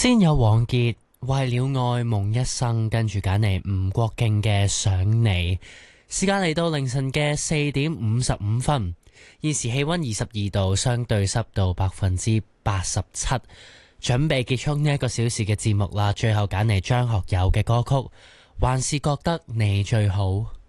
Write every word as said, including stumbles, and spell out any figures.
先有王傑為了愛夢一生，跟住揀嚟吳國敬嘅想你。時間嚟到凌晨嘅四點五十五分，現時氣溫二十二度，相對濕度百分之八十七，準備結束呢一個小時嘅節目啦。最後揀嚟張學友嘅歌曲，還是覺得你最好。